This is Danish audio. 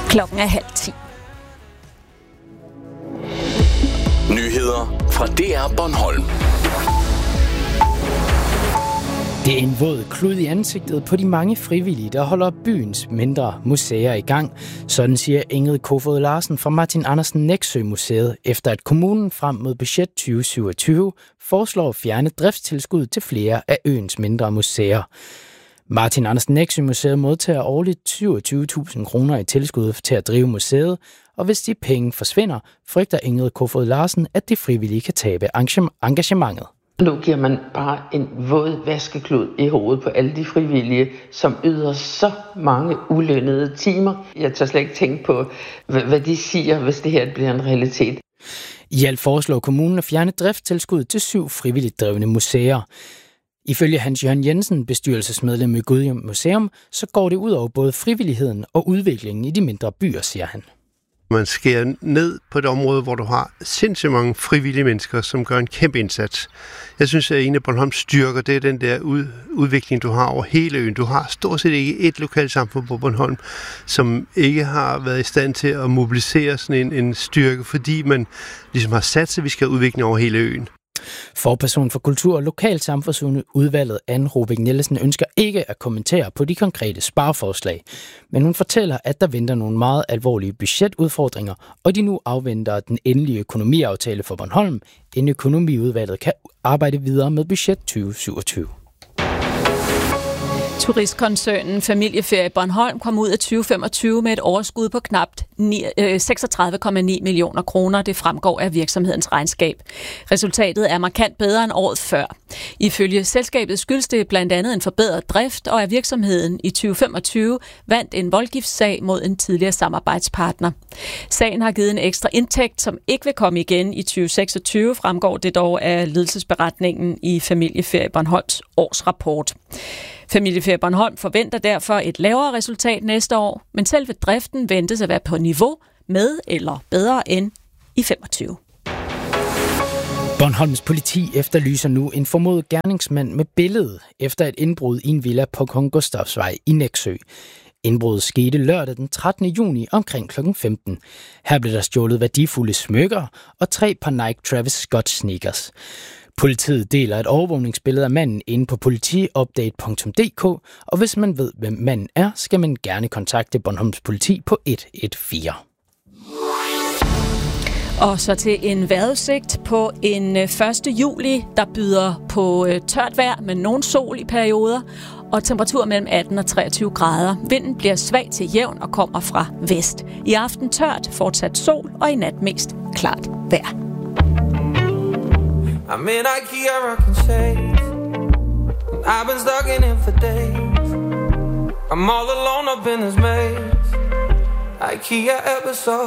Klokken er 9:30. Nyheder fra DR Bornholm. Det er en våd klud i ansigtet på de mange frivillige, der holder byens mindre museer i gang. Sådan siger Ingrid Kofod Larsen fra Martin Andersen Nexø Museet, efter at kommunen frem mod budget 2027 foreslår at fjerne driftstilskud til flere af øens mindre museer. Martin Andersen Nexø Museet modtager årligt 27.000 kroner i tilskud til at drive museet, og hvis de penge forsvinder, frygter Ingrid Kofod Larsen, at de frivillige kan tabe engagementet. Nu giver man bare en våd vaskeklud i hovedet på alle de frivillige, som yder så mange ulønnede timer. Jeg tør slet ikke tænke på, hvad de siger, hvis det her bliver en realitet. I alt foreslår kommunen at fjerne driftstilskud til 7 frivilligt drevne museer. Ifølge Hans Jørgen Jensen, bestyrelsesmedlem i Gudhjem Museum, så går det ud over både frivilligheden og udviklingen i de mindre byer, siger han. Man skærer ned på et område, hvor du har sindssygt mange frivillige mennesker, som gør en kæmpe indsats. Jeg synes, at en af Bornholms styrker, det er den der udvikling, du har over hele øen. Du har stort set ikke et lokalsamfund på Bornholm, som ikke har været i stand til at mobilisere sådan en styrke, fordi man ligesom har sat sig, at vi skal have udvikling over hele øen. Forperson for Kultur- og Lokalsamfundsudvalget Anne Robik Nielsen ønsker ikke at kommentere på de konkrete spareforslag, men hun fortæller, at der venter nogle meget alvorlige budgetudfordringer, og de nu afventer den endelige økonomiaftale for Bornholm, inden økonomiudvalget kan arbejde videre med budget 2027. Turistkoncernen Familieferie Bornholm kom ud af 2025 med et overskud på knapt 36,9 millioner kroner. Det fremgår af virksomhedens regnskab. Resultatet er markant bedre end året før. Ifølge selskabet skyldes det blandt andet en forbedret drift, og at virksomheden i 2025 vandt en voldgiftssag mod en tidligere samarbejdspartner. Sagen har givet en ekstra indtægt, som ikke vil komme igen i 2026, fremgår det dog af ledelsesberetningen i Familieferie Bornholms årsrapport. Familieferie Bornholm forventer derfor et lavere resultat næste år, men selve driften ventes at være på niveau med eller bedre end i 25. Bornholms politi efterlyser nu en formodet gerningsmand med billede efter et indbrud i en villa på Kong Gustavsvej i Nexø. Indbruddet skete lørdag den 13. juni omkring kl. 15. Her blev der stjålet værdifulde smykker og 3 par Nike Travis Scott sneakers. Politiet deler et overvågningsbillede af manden inde på politiupdate.dk, og hvis man ved, hvem manden er, skal man gerne kontakte Bornholms politi på 114. Og så til en vejrudsigt på en 1. juli, der byder på tørt vejr med nogen sol i perioder, og temperatur mellem 18 og 23 grader. Vinden bliver svag til jævn og kommer fra vest. I aften tørt, fortsat sol, og i nat mest klart vejr. I'm in IKEA rocking shades. I've been stuck in it for days. I'm all alone up in this maze. IKEA episode